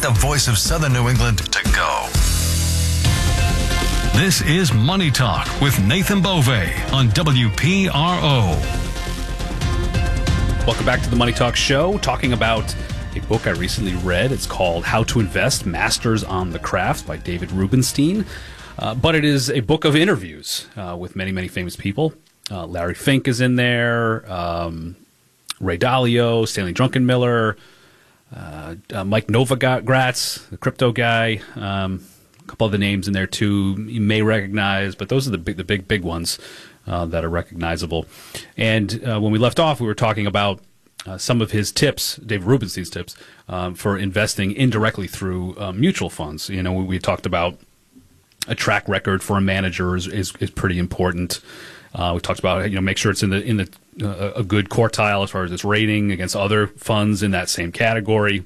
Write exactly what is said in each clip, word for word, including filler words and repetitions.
the voice of Southern New England to go. This is Money Talk with Nathan Bove on W P R O. Welcome back to the Money Talk Show, talking about a book I recently read. It's called How to Invest, Masters on the Craft by David Rubenstein. Uh, but it is a book of interviews uh, with many, many famous people. Uh, Larry Fink is in there, um, Ray Dalio, Stanley Druckenmiller, uh, uh, Mike Novogratz, the crypto guy. Um, a couple other names in there too you may recognize, but those are the big, the big, big ones uh, that are recognizable. And uh, when we left off, we were talking about uh, some of his tips, David Rubenstein's tips, um, for investing indirectly through uh, mutual funds. You know, we, we talked about a track record for a manager is, is, is pretty important. Uh, we talked about, you know, make sure it's in the in the uh, a good quartile as far as its rating against other funds in that same category.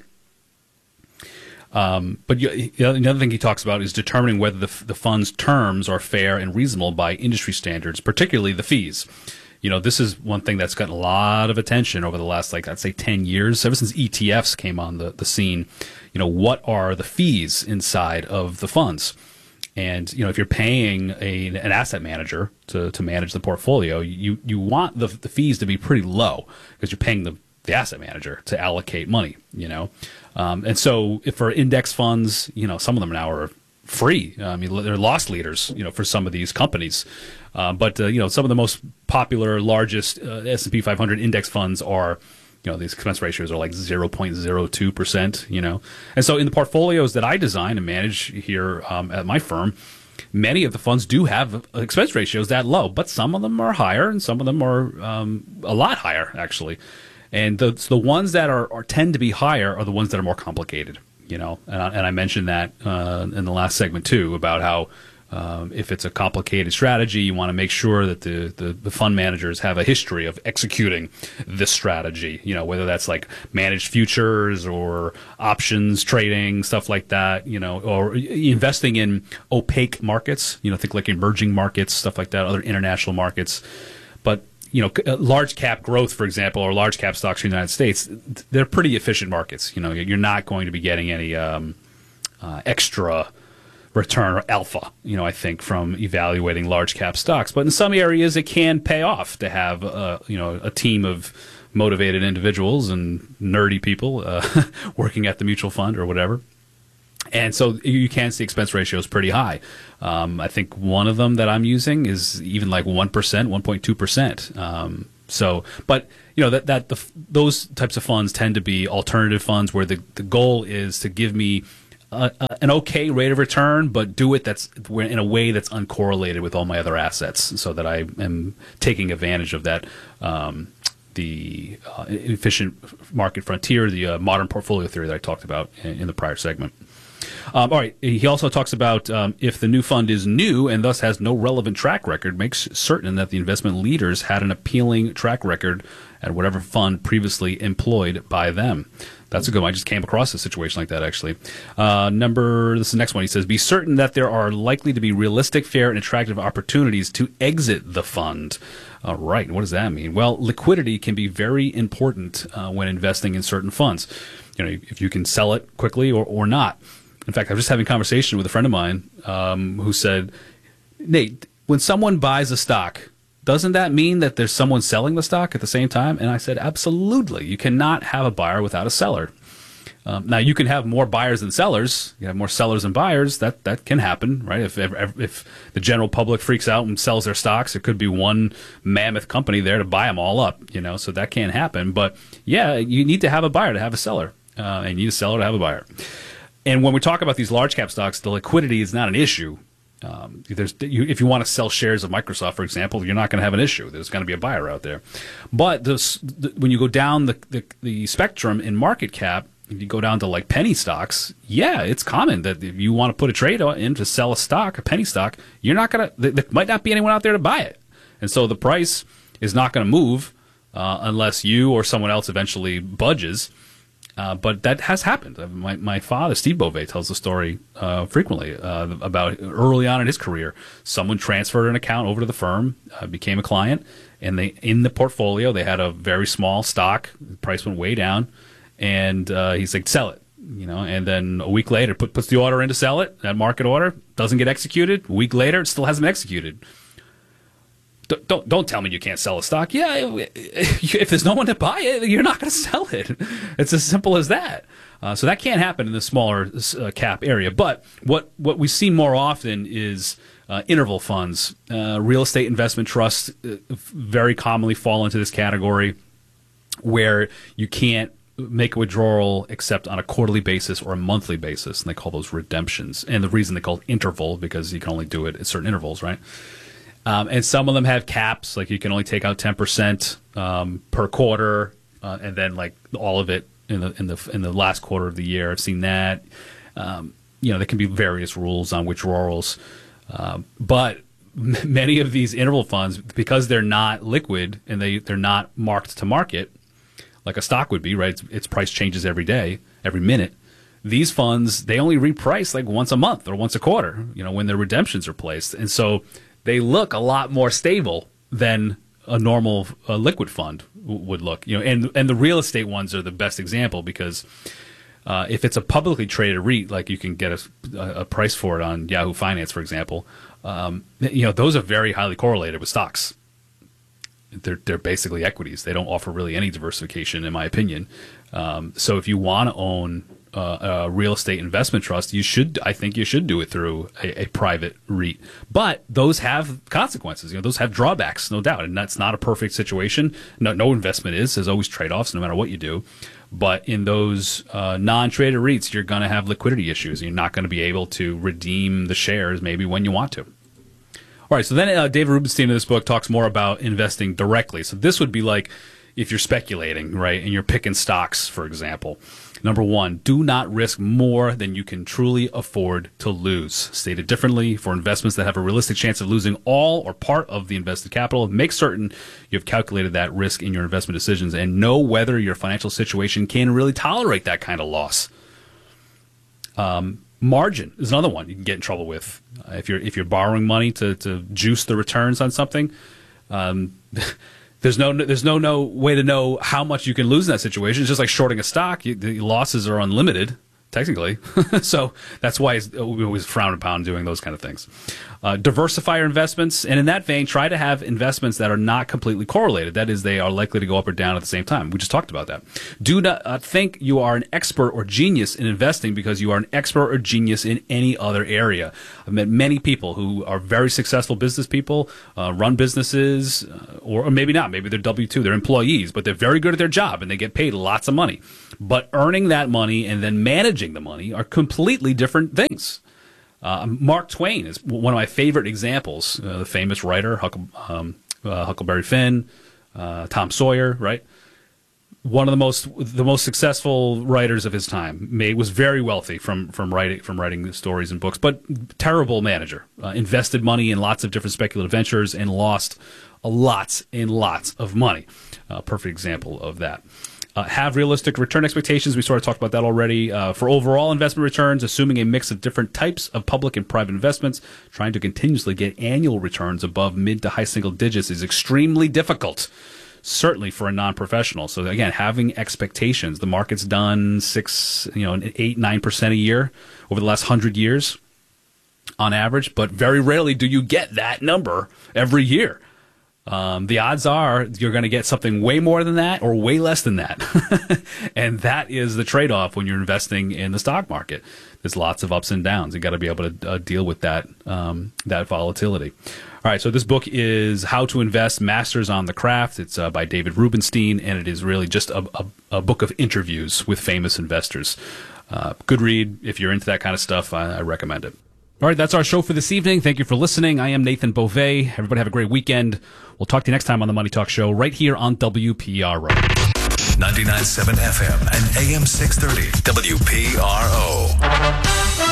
Um, but you, you know, another thing he talks about is determining whether the, the fund's terms are fair and reasonable by industry standards, particularly the fees. You know, this is one thing that's gotten a lot of attention over the last, like, I'd say ten years, ever since E T Fs came on the, the scene. You know, what are the fees inside of the funds? And, you know, if you're paying a, an asset manager to, to manage the portfolio, you, you want the, the fees to be pretty low because you're paying the, the asset manager to allocate money, you know. Um, and so if for index funds, you know, some of them now are free. I mean, they're loss leaders, you know, for some of these companies. Uh, but, uh, you know, some of the most popular, largest uh, S and P five hundred index funds are, you know, these expense ratios are like zero point zero two percent, you know. And so in the portfolios that I design and manage here um, at my firm, many of the funds do have expense ratios that low, but some of them are higher and some of them are um, a lot higher, actually. And the the ones that are, are tend to be higher are the ones that are more complicated, you know. And I, and I mentioned that uh, in the last segment too about how um, if it's a complicated strategy, you want to make sure that the, the, the fund managers have a history of executing this strategy. You know, whether that's like managed futures or options trading, stuff like that. You know, or investing in opaque markets. You know, think like emerging markets, stuff like that, other international markets, but. You know, large cap growth, for example, or large cap stocks in the United States, they're pretty efficient markets. You know, you're not going to be getting any um, uh, extra return or alpha, you know, I think, from evaluating large cap stocks. But in some areas, it can pay off to have, uh, you know, a team of motivated individuals and nerdy people uh, working at the mutual fund or whatever. And so you can see expense ratios pretty high. Um, I think one of them that I'm using is even like one percent, one point two percent. Um, so, but, you know, that, that the, those types of funds tend to be alternative funds where the, the goal is to give me a, a, an okay rate of return, but do it that's in a way that's uncorrelated with all my other assets so that I am taking advantage of that um, the uh, efficient market frontier, the uh, modern portfolio theory that I talked about in, in the prior segment. Um, all right. He also talks about um, if the new fund is new and thus has no relevant track record, makes certain that the investment leaders had an appealing track record at whatever fund previously employed by them. That's a good one. I just came across a situation like that, actually. Uh, number, this is the next one. He says, be certain that there are likely to be realistic, fair, and attractive opportunities to exit the fund. All right. What does that mean? Well, liquidity can be very important uh, when investing in certain funds. You know, if you can sell it quickly or, or not. In fact, I was just having a conversation with a friend of mine um, who said, Nate, when someone buys a stock, doesn't that mean that there's someone selling the stock at the same time? And I said, absolutely. You cannot have a buyer without a seller. Um, now, you can have more buyers than sellers. You have more sellers than buyers. That that can happen, right? If, if if the general public freaks out and sells their stocks, it could be one mammoth company there to buy them all up, you know, so that can happen. But, yeah, you need to have a buyer to have a seller, uh, and you need a seller to have a buyer. And when we talk about these large cap stocks, the liquidity is not an issue. Um, there's, you, if you want to sell shares of Microsoft, for example, you're not going to have an issue. There's going to be a buyer out there. But this, the, when you go down the, the, the spectrum in market cap, if you go down to like penny stocks, yeah, it's common that if you want to put a trade in to sell a stock, a penny stock, you're not going to. There might not be anyone out there to buy it, and so the price is not going to move uh, unless you or someone else eventually budges. Uh, but that has happened. My my father, Steve Bove, tells the story uh, frequently uh, about early on in his career. Someone transferred an account over to the firm, uh, became a client, and they in the portfolio they had a very small stock. The price went way down, and uh, he's like, "Sell it." You know, and then a week later, put, puts the order in to sell it. That market order doesn't get executed. A week later, it still hasn't executed. Don't, don't don't tell me you can't sell a stock. Yeah, if there's no one to buy it, you're not going to sell it. It's as simple as that. Uh, so that can't happen in the smaller uh, cap area. But what what we see more often is uh, interval funds, uh, real estate investment trusts, uh, very commonly fall into this category, where you can't make a withdrawal except on a quarterly basis or a monthly basis, and they call those redemptions. And the reason they call it interval because you can only do it at certain intervals, right? Um, and some of them have caps, like you can only take out ten percent um, per quarter, uh, and then like all of it in the in the in the last quarter of the year. I've seen that. Um, you know, there can be various rules on withdrawals, uh, but m- many of these interval funds, because they're not liquid and they they're not marked to market, like a stock would be, right? Its, its price changes every day, every minute. These funds, they only reprice like once a month or once a quarter, you know, when their redemptions are placed, and so they look a lot more stable than a normal uh, liquid fund w- would look. You know, and and the real estate ones are the best example because uh, if it's a publicly traded REIT, like you can get a, a price for it on Yahoo Finance, for example, um, you know, those are very highly correlated with stocks. They're they're basically equities. They don't offer really any diversification, in my opinion. Um, so if you want to own Uh, a real estate investment trust, you should, I think you should do it through a, a private REIT. But those have consequences. You know, those have drawbacks, no doubt. And that's not a perfect situation. No, no investment is. There's always trade-offs no matter what you do. But in those uh, non-traded REITs, you're going to have liquidity issues. You're not going to be able to redeem the shares maybe when you want to. All right, so then uh, David Rubenstein in this book talks more about investing directly. So this would be like if you're speculating, right, and you're picking stocks, for example. Number one, do not risk more than you can truly afford to lose. Stated differently, for investments that have a realistic chance of losing all or part of the invested capital, make certain you've calculated that risk in your investment decisions and know whether your financial situation can really tolerate that kind of loss. Um, margin is another one you can get in trouble with. Uh, if you're if you're borrowing money to, to juice the returns on something, um, There's no there's no no way to know how much you can lose in that situation. It's just like shorting a stock. You, the losses are unlimited, technically. So that's why it's, we always frown upon doing those kind of things. Uh, diversify your investments, and in that vein, try to have investments that are not completely correlated. That is, they are likely to go up or down at the same time. We just talked about that. Do not uh, think you are an expert or genius in investing because you are an expert or genius in any other area. I've met many people who are very successful business people, uh, run businesses, uh, or, or maybe not. Maybe they're W two, they're employees, but they're very good at their job and they get paid lots of money. But earning that money and then managing the money are completely different things. Uh, Mark Twain is one of my favorite examples. Uh, the famous writer, Huckle, um, uh, Huckleberry Finn, uh, Tom Sawyer, right? One of the most the most successful writers of his time. Made was very wealthy from from writing from writing stories and books, but terrible manager. Uh, invested money in lots of different speculative ventures and lost a lots and lots of money. Uh, perfect example of that. Uh, have realistic return expectations. We sort of talked about that already. Uh, for overall investment returns, assuming a mix of different types of public and private investments, trying to continuously get annual returns above mid to high single digits is extremely difficult, certainly for a non-professional. So again, having expectations. The market's done six, you know, eight, nine percent a year over the last hundred years on average, but very rarely do you get that number every year. Um, the odds are you're going to get something way more than that or way less than that. And that is the trade-off when you're investing in the stock market. There's lots of ups and downs. You've got to be able to uh, deal with that um, that volatility. All right, so this book is How to Invest, Masters on the Craft. It's uh, by David Rubenstein, and it is really just a, a, a book of interviews with famous investors. Uh, good read. If you're into that kind of stuff, I, I recommend it. All right, that's our show for this evening. Thank you for listening. I am Nathan Beauvais. Everybody have a great weekend. We'll talk to you next time on the Money Talk Show right here on W P R O. ninety-nine point seven F M and A M six thirty W P R O.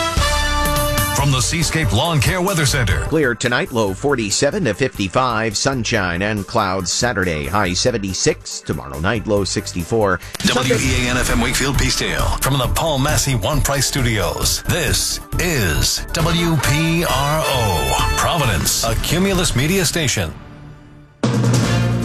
From the Seascape Lawn Care Weather Center. Clear tonight, low forty-seven to fifty-five. Sunshine and clouds Saturday, high seventy-six. Tomorrow night, low sixty-four. W E A N F M Wakefield Peacedale. From the Paul Massey One Price Studios. This is W P R O. Providence, a Cumulus media station.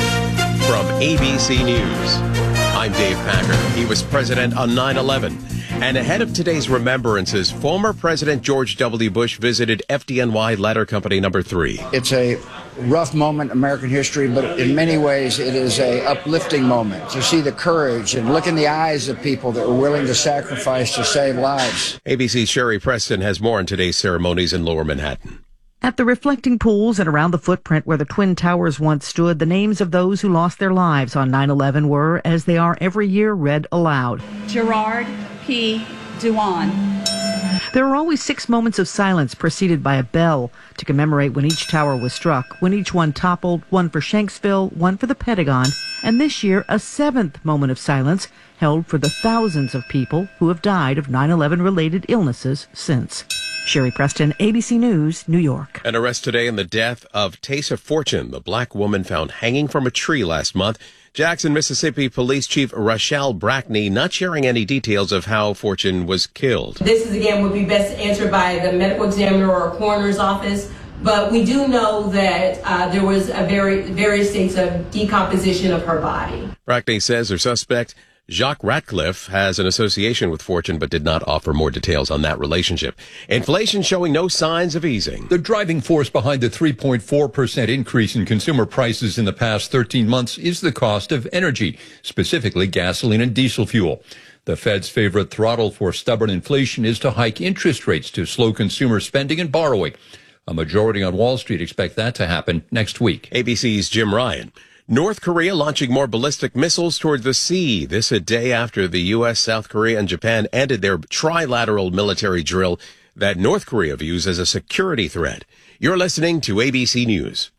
From A B C News, I'm Dave Packer. He was president on nine eleven. And ahead of today's remembrances, former President George W. Bush visited F D N Y Ladder Company number three. It's a rough moment in American history, but in many ways it is a uplifting moment to see the courage and look in the eyes of people that were willing to sacrifice to save lives. A B C's Sherry Preston has more on today's ceremonies in Lower Manhattan. At the reflecting pools and around the footprint where the Twin Towers once stood, the names of those who lost their lives on nine eleven were, as they are every year, read aloud. Gerard P. Dewan. There are always six moments of silence preceded by a bell to commemorate when each tower was struck, when each one toppled, one for Shanksville, one for the Pentagon, and this year a seventh moment of silence held for the thousands of people who have died of nine eleven related illnesses since. Sherry Preston, A B C News, New York. An arrest today in the death of Taysa Fortune, the black woman found hanging from a tree last month. Jackson, Mississippi Police Chief Rachelle Brackney not sharing any details of how Fortune was killed. This is again would be best answered by the medical examiner or a coroner's office, but we do know that uh, there was a very various states of decomposition of her body. Brackney says her suspect, Jacques Ratcliffe, has an association with Fortune, but did not offer more details on that relationship. Inflation showing no signs of easing. The driving force behind the three point four percent increase in consumer prices in the past thirteen months is the cost of energy, specifically gasoline and diesel fuel. The Fed's favorite throttle for stubborn inflation is to hike interest rates to slow consumer spending and borrowing. A majority on Wall Street expect that to happen next week. A B C's Jim Ryan. North Korea launching more ballistic missiles toward the sea. This a day after the U S, South Korea, and Japan ended their trilateral military drill that North Korea views as a security threat. You're listening to A B C News.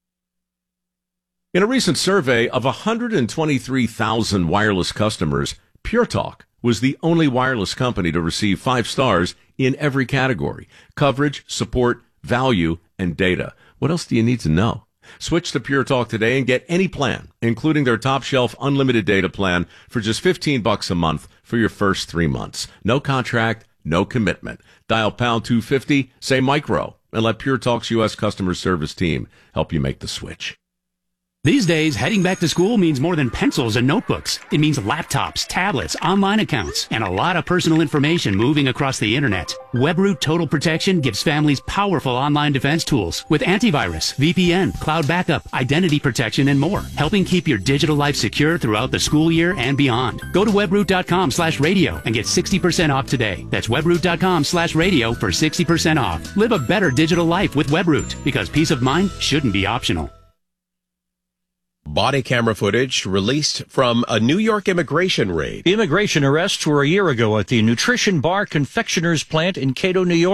In a recent survey of one hundred twenty-three thousand wireless customers, Pure Talk was the only wireless company to receive five stars in every category: coverage, support, value, and data. What else do you need to know? Switch to Pure Talk today and get any plan, including their top shelf unlimited data plan, for just fifteen bucks a month for your first three months. No contract, no commitment. Dial pound two fifty, say micro, and let Pure Talk's U S customer service team help you make the switch. These days, heading back to school means more than pencils and notebooks. It means laptops, tablets, online accounts, and a lot of personal information moving across the internet. WebRoot Total Protection gives families powerful online defense tools with antivirus, V P N, cloud backup, identity protection, and more, helping keep your digital life secure throughout the school year and beyond. Go to webroot.com slash radio and get sixty percent off today. That's webroot.com slash radio for sixty percent off. Live a better digital life with WebRoot, because peace of mind shouldn't be optional. Body camera footage released from a New York immigration raid. The immigration arrests were a year ago at the Nutrition Bar Confectioners plant in Cato, New York.